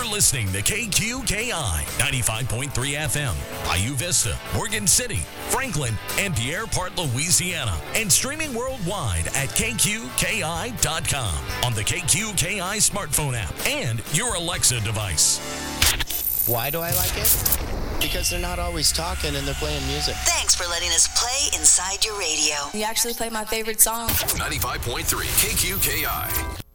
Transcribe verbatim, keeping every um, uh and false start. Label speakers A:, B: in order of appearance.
A: listening to K Q K I ninety-five point three F M, Bayou Vista, Morgan City, Franklin, and Pierre Part, Louisiana, and streaming worldwide at K Q K I dot com on the K Q K I smartphone app and your Alexa device.
B: Why do I like it? Because they're not always talking and they're playing music.
C: Thanks for letting us play inside your radio.
D: You actually play my favorite song.
E: ninety-five point three K Q K I.